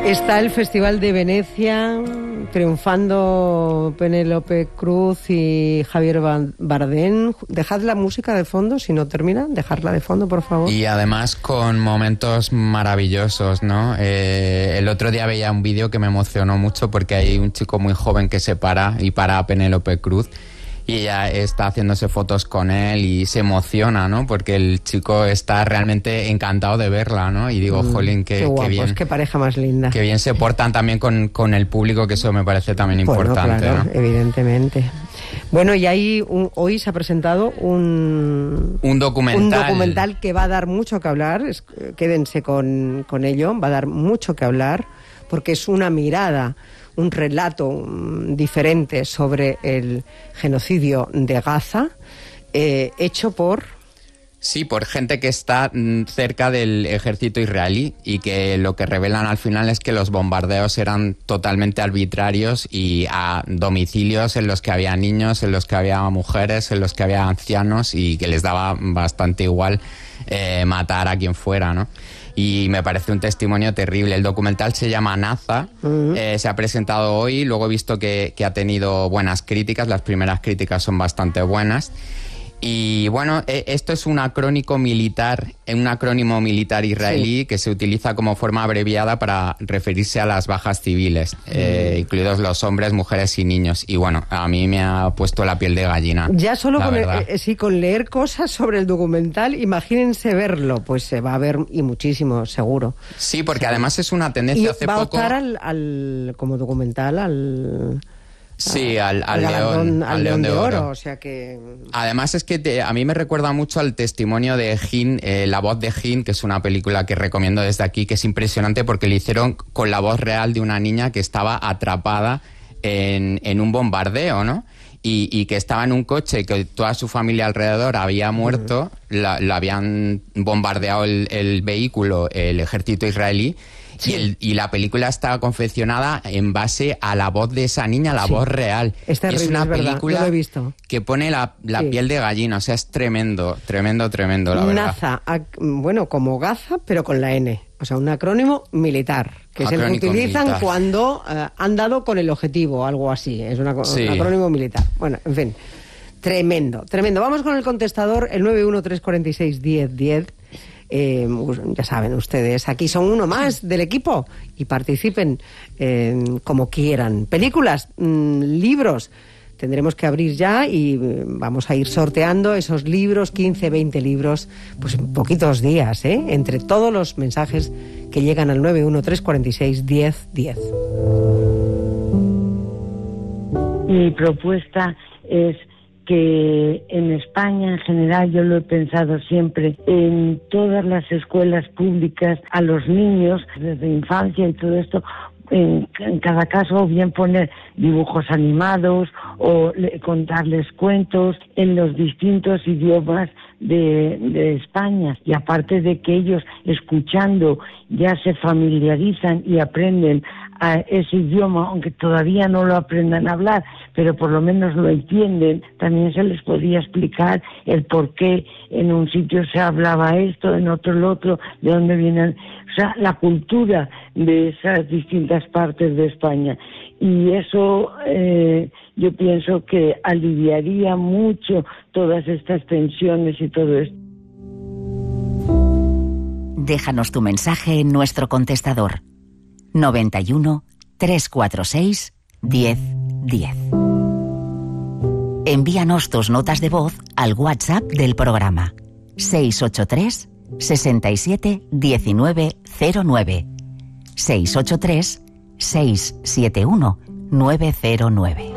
Está el Festival de Venecia, triunfando Penélope Cruz y Javier Bardem. Dejad la música de fondo, si no termina, dejadla de fondo, por favor. Y además con momentos maravillosos, ¿no? El otro día veía un vídeo que me emocionó mucho porque hay un chico muy joven que se para a Penélope Cruz y ella está haciéndose fotos con él y se emociona, ¿no? Porque el chico está realmente encantado de verla, ¿no? Y digo, jolín, qué bien. Qué pareja más linda. Qué bien se portan también con el público, que eso me parece también importante, claro, ¿no? Evidentemente. Bueno, y ahí hoy se ha presentado un documental que va a dar mucho que hablar. Quédense con ello, va a dar mucho que hablar, porque es una mirada, un relato diferente sobre el genocidio de Gaza, hecho por... Sí, por gente que está cerca del ejército israelí y que lo que revelan al final es que los bombardeos eran totalmente arbitrarios y a domicilios en los que había niños, en los que había mujeres, en los que había ancianos y que les daba bastante igual matar a quien fuera, ¿no? Y me parece un testimonio terrible. El documental se llama Naza, se ha presentado hoy, luego he visto que ha tenido buenas críticas, las primeras críticas son bastante buenas. Y bueno, esto es un acrónimo militar israelí, sí, que se utiliza como forma abreviada para referirse a las bajas civiles, incluidos los hombres, mujeres y niños. Y bueno, a mí me ha puesto la piel de gallina. Ya solo con leer cosas sobre el documental, imagínense verlo, pues se va a ver y muchísimo, seguro. Sí, porque además es una tendencia. Y va a optar como documental al... Sí, al León de Oro. O sea que... Además es que a mí me recuerda mucho al testimonio de Hin, La voz de Hin, que es una película que recomiendo desde aquí, que es impresionante porque le hicieron con la voz real de una niña que estaba atrapada en un bombardeo, ¿no? Y que estaba en un coche y que toda su familia alrededor había muerto, la habían bombardeado el vehículo, el ejército israelí. Sí. Y la película está confeccionada en base a la voz de esa niña, la voz real. Es terrible, es una película lo he visto. Que pone la piel de gallina, o sea, es tremendo, la verdad. Naza, bueno, como Gaza, pero con la N. O sea, un acrónimo militar, que es el que utilizan cuando han dado con el objetivo, algo así. Es un acrónimo militar. Bueno, en fin, tremendo. Vamos con el contestador, el 913461010. Ya saben ustedes, aquí son uno más del equipo y participen como quieran. Películas, libros, tendremos que abrir ya y vamos a ir sorteando esos libros, 15, 20 libros, pues en poquitos días, entre todos los mensajes que llegan al 913461010. Mi propuesta es que en España en general, yo lo he pensado siempre, en todas las escuelas públicas a los niños desde infancia y todo esto, en cada caso, o bien poner dibujos animados o contarles cuentos en los distintos idiomas de España, y aparte de que ellos escuchando ya se familiarizan y aprenden a ese idioma, aunque todavía no lo aprendan a hablar, pero por lo menos lo entienden. También se les podía explicar el por qué en un sitio se hablaba esto, en otro lo otro, de dónde vienen, o sea, la cultura de esas distintas partes de España. Y eso yo pienso que aliviaría mucho todas estas tensiones y todo esto. Déjanos tu mensaje en nuestro contestador 91 346 1010. Envíanos tus notas de voz al WhatsApp del programa 683 67 19 09 683 671 909.